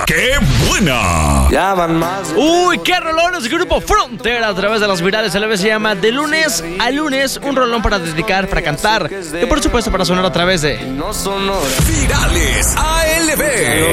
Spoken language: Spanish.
¡Qué buena! Ya van más. Uy, qué rolones, Grupo Frontera a través de las virales. A la vez se llama De lunes a lunes, un rolón para dedicar, para cantar y por supuesto para sonar a través de No son horas. Virales ALB.